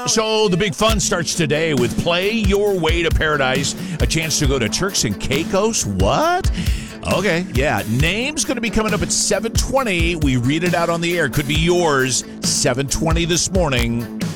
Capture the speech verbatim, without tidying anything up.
So the big fun starts today with Play Your Way to Paradise, a chance to go to Turks and Caicos. What? Okay, yeah. Name's going to be coming up at seven twenty. We read it out on the air. Could be yours. seven twenty this morning.